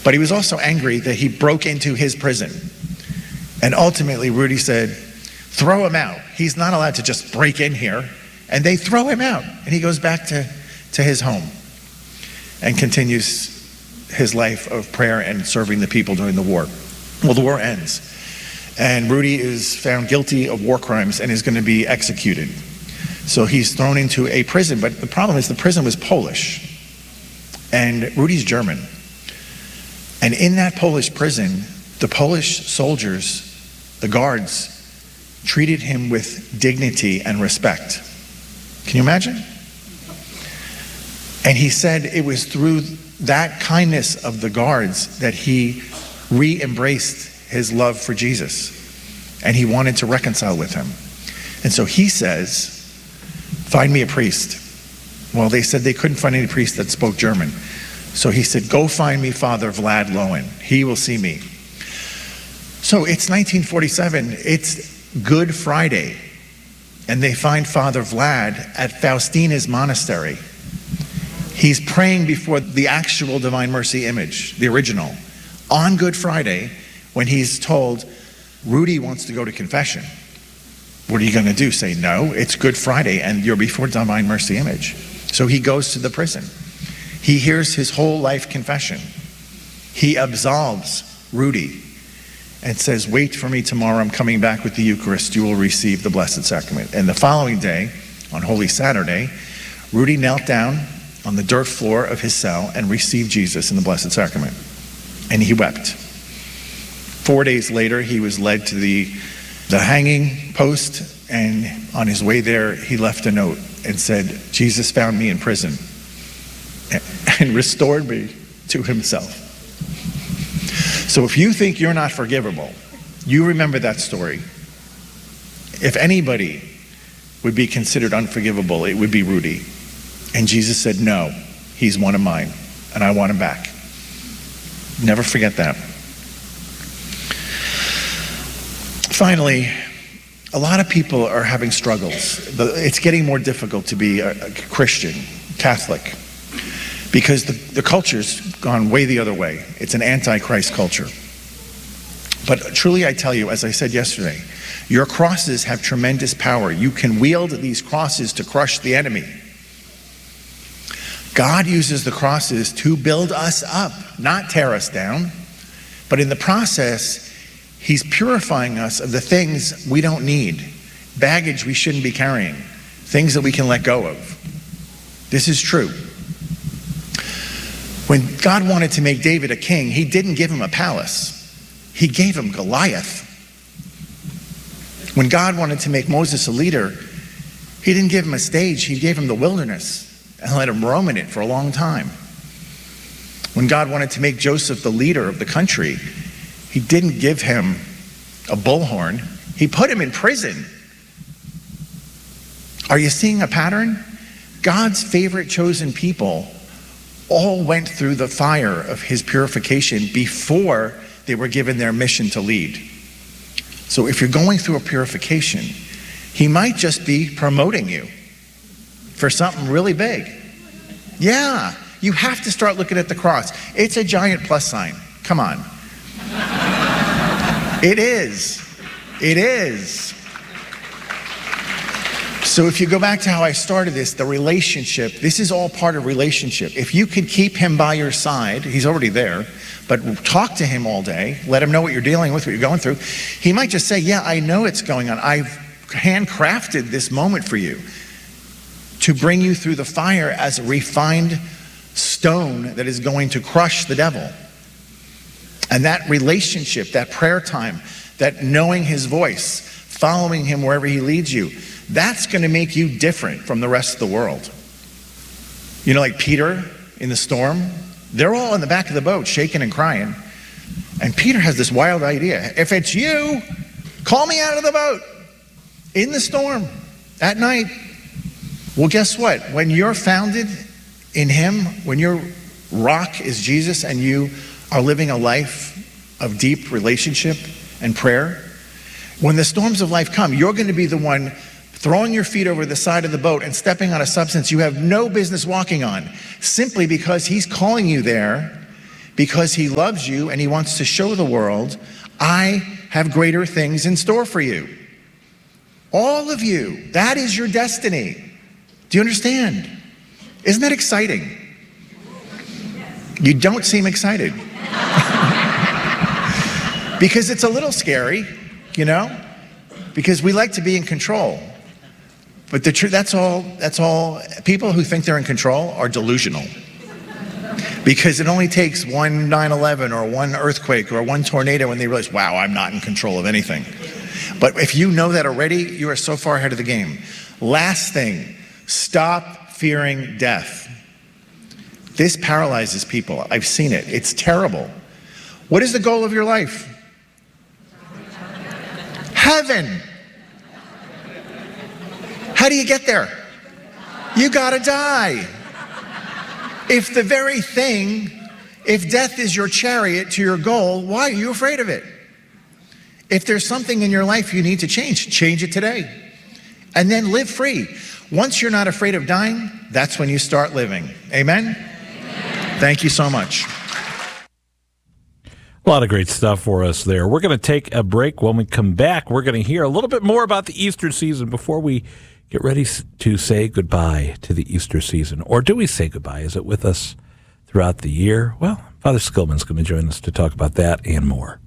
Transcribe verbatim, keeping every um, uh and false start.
But he was also angry that he broke into his prison. And ultimately, Rudy said, throw him out. He's not allowed to just break in here. And they throw him out. And he goes back to, to his home and continues his life of prayer and serving the people during the war. Well, the war ends. And Rudy is found guilty of war crimes and is going to be executed. So he's thrown into a prison. But the problem is the prison was Polish. And Rudy's German. And in that Polish prison, the Polish soldiers, the guards, treated him with dignity and respect. Can you imagine? And he said it was through that kindness of the guards that he re-embraced his love for Jesus. And he wanted to reconcile with him. And so he says, find me a priest. Well, they said they couldn't find any priest that spoke German. So he said, go find me Father Vlad Lowen. He will see me. So it's nineteen forty-seven. It's Good Friday. And they find Father Vlad at Faustina's monastery. He's praying before the actual Divine Mercy image, the original, on Good Friday, when he's told, Rudy wants to go to confession. What are you going to do? Say, no, it's Good Friday and you're before Divine Mercy image. So he goes to the prison. He hears his whole life confession. He absolves Rudy and says, wait for me tomorrow. I'm coming back with the Eucharist. You will receive the Blessed Sacrament. And the following day, on Holy Saturday, Rudy knelt down on the dirt floor of his cell and received Jesus in the Blessed Sacrament. And he wept. Four days later, he was led to the, the hanging post, and on his way there, he left a note and said, Jesus found me in prison and restored me to himself. So if you think you're not forgivable, you remember that story. If anybody would be considered unforgivable, it would be Rudy. And Jesus said, no, he's one of mine, and I want him back. Never forget that. Finally, a lot of people are having struggles. It's getting more difficult to be a Christian, Catholic, because the, the culture's gone way the other way. It's an anti-Christ culture. But truly I tell you, as I said yesterday, your crosses have tremendous power. You can wield these crosses to crush the enemy. God uses the crosses to build us up, not tear us down. But in the process, he's purifying us of the things we don't need, baggage we shouldn't be carrying, things that we can let go of. This is true. When God wanted to make David a king, he didn't give him a palace. He gave him Goliath. When God wanted to make Moses a leader, he didn't give him a stage. He gave him the wilderness and let him roam in it for a long time. When God wanted to make Joseph the leader of the country, he didn't give him a bullhorn. He put him in prison. Are you seeing a pattern? God's favorite chosen people all went through the fire of his purification before they were given their mission to lead. So if you're going through a purification, he might just be promoting you for something really big. Yeah, you have to start looking at the cross. It's a giant plus sign. Come on. It is. It is. So if you go back to how I started this, the relationship, this is all part of relationship. If you could keep him by your side, he's already there, but talk to him all day, let him know what you're dealing with, what you're going through, he might just say, yeah, I know it's going on. I've handcrafted this moment for you to bring you through the fire as a refined stone that is going to crush the devil. And that relationship, that prayer time, that knowing his voice, following him wherever he leads you, that's going to make you different from the rest of the world. You know, like Peter in the storm, they're all in the back of the boat shaking and crying. And Peter has this wild idea. If it's you, call me out of the boat in the storm at night. Well, guess what? When you're founded in him, when your rock is Jesus and you are living a life of deep relationship and prayer, when the storms of life come, you're going to be the one throwing your feet over the side of the boat and stepping on a substance you have no business walking on, simply because he's calling you there because he loves you and he wants to show the world, I have greater things in store for you. All of you, that is your destiny. Do you understand? Isn't that exciting? You don't seem excited. Because it's a little scary, you know? Because we like to be in control. But the truth, that's all, that's all, people who think they're in control are delusional. Because it only takes one nine eleven or one earthquake or one tornado when they realize, wow, I'm not in control of anything. But if you know that already, you are so far ahead of the game. Last thing, stop fearing death. This paralyzes people. I've seen it. It's terrible. What is the goal of your life? Heaven. How do you get there? You gotta die. If the very thing, if death is your chariot to your goal, why are you afraid of it? If there's something in your life you need to change, change it today. And then live free. Once you're not afraid of dying, that's when you start living. Amen? Amen. Thank you so much. A lot of great stuff for us there. We're going to take a break. When we come back, we're going to hear a little bit more about the Easter season before we get ready to say goodbye to the Easter season. Or do we say goodbye? Is it with us throughout the year? Well, Father Skillman's going to join us to talk about that and more.